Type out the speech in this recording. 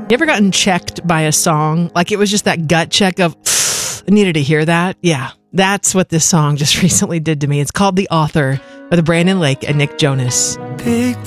You ever gotten checked by a song? Like it was just that gut check of, I needed to hear that. Yeah, that's what this song just recently did to me. It's called The Author by the Brandon Lake and Nick Jonas. Big